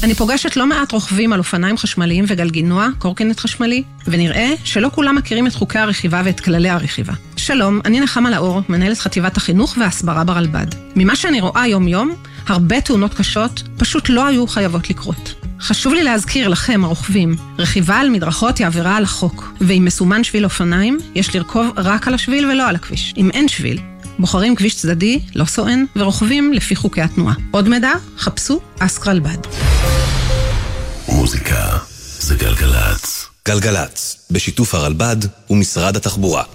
אני פוגשת לא מעט רוכבים על אופניים חשמליים וגלגינוע, קורקינט חשמלי, ונראה שלא כולם מכירים את חוקי הרכיבה ואת כללי הרכיבה. שלום, אני נחמה לאור, מנהלת חטיבת החינוך וההסברה ברלב"ד. ממה שאני רואה יום-יום, הרבה תאונות קשות פשוט לא היו חייבות לקרות. חשוב לי להזכיר לכם, הרוכבים, רכיבה על מדרכות היא עבירה על החוק, ואם מסומן שביל אופניים, יש לרכוב רק על השביל ולא על הכביש. אם אין שביל, בוחרים כביש צדדי, לא סואן, ורוכבים לפי חוקי התנועה. עוד מידע, חפשו אסק רלב"ד. מוזיקה זה גלגלץ. גלגלץ, בשיתוף הרלב"ד ומשרד התחבורה.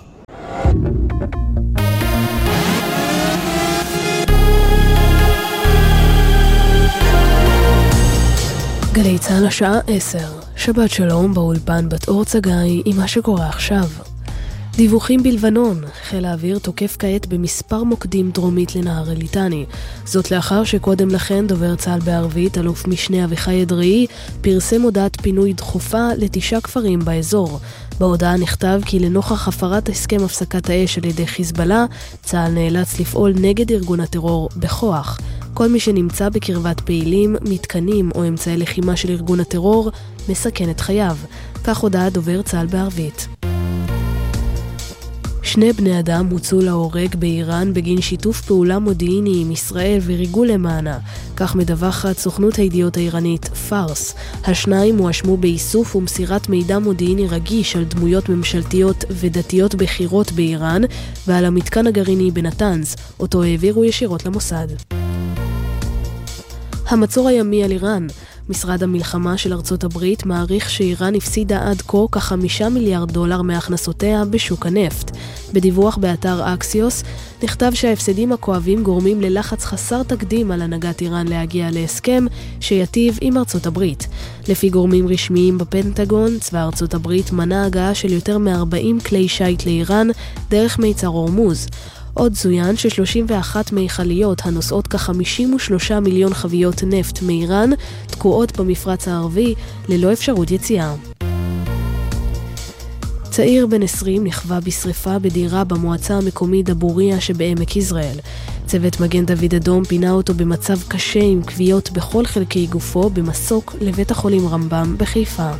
גלי צהל השעה 10. שבת שלום באולפן בת אור צגאי עם מה שקורה עכשיו. דיווחים בלבנון, חיל האוויר תוקף כעת במספר מוקדים דרומית לנהר הליטני. זאת לאחר שקודם לכן דובר צה"ל בערבית, אלוף משנה אביחי אדרעי, פרסם הודעת פינוי דחופה ל9 כפרים באזור. בהודעה נכתב כי לנוכח הפרת הסכם הפסקת האש על ידי חיזבאללה, צה"ל נאלץ לפעול נגד ארגון הטרור בכוח. כל מי שנמצא בקרבת פעילים, מתקנים או אמצעי לחימה של ארגון הטרור, מסכן את חייו. כך הודעה דובר צה"ל בערבית. 2 בני אדם הוצאו להורג באיראן בגין שיתוף פעולה מודיעיני עם ישראל וריגול למענה. כך מדווחת סוכנות הידיעות האיראנית פארס. השניים הואשמו באיסוף ומסירת מידע מודיעיני רגיש על דמויות ממשלתיות ודתיות בחירות באיראן ועל המתקן הגרעיני בנתנז, אותו העבירו ישירות למוסד. המצור הימי על איראן. משרד המלחמה של ארצות הברית מעריך שאיראן הפסידה עד כה כ$5 מיליארד מהכנסותיה בשוק הנפט. בדיווח באתר אקסיוס נכתב שההפסדים הכואבים גורמים ללחץ חסר תקדים על הנהגת איראן להגיע להסכם שיטיב עם ארצות הברית. לפי גורמים רשמיים בפנטגון, צבא ארצות הברית מנע הגעה של יותר מ-40 כלי שייט לאיראן דרך מיצר הורמוז. עוד צוין ש31 מיכליות הנושאות כ-53 מיליון חביות נפט מאיראן תקועות במפרץ הערבי ללא אפשרות יציאה. צעיר בן 20 נחווה בשריפה בדירה במועצה המקומית דבוריה שבעמק יזרעאל. צוות מגן דוד אדום פינה אותו במצב קשה עם כוויות בכל חלקי גופו במסוק לבית החולים רמב"ם בחיפה.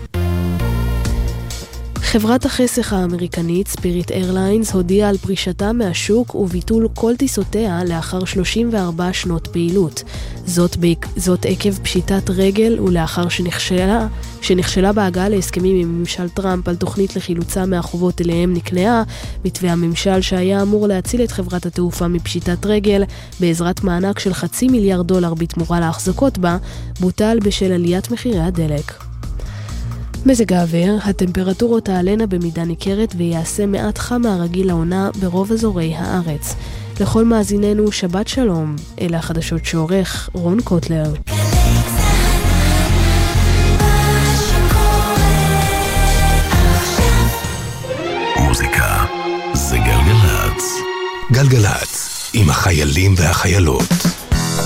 חברת החסך האמריקנית ספיריט איירליינס הודיעה על פרישתה מהשוק וביטול כל טיסותיה לאחר 34 שנות פעילות. זאת עקב פשיטת רגל ולאחר שנכשלה בהגעה להסכמים עם ממשל טראמפ על תוכנית לחילוצה מהחובות אליהם נקלעה. מתווה הממשל שהיה אמור להציל את חברת התעופה מפשיטת רגל בעזרת מענק של $500 מיליארד בתמורה להחזקות בה, בוטל בשל עליית מחירי הדלק. מזג האוויר, הטמפרטורות תעלנה במידה ניכרת ויעשה מעט חם מהרגיל לעונה ברוב אזורי הארץ. לכל מאזיננו שבת שלום, אלה החדשות שעורך רון קוטלר. מוזיקה זה גלגלץ. גלגלץ עם החיילים והחיילות.